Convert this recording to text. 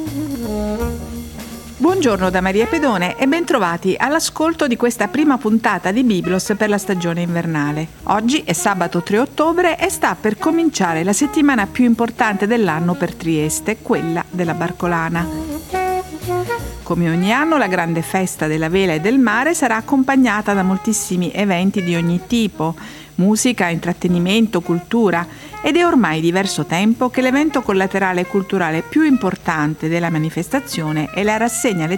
Buongiorno da Maria Pedone e bentrovati all'ascolto di questa prima puntata di Biblos per la stagione invernale. Oggi è sabato 3 ottobre e sta per cominciare la settimana più importante dell'anno per Trieste, quella della Barcolana. Come ogni anno, la grande festa della vela e del mare sarà accompagnata da moltissimi eventi di ogni tipo, musica, intrattenimento, cultura, ed è ormai diverso tempo che l'evento collaterale culturale più importante della manifestazione è la rassegna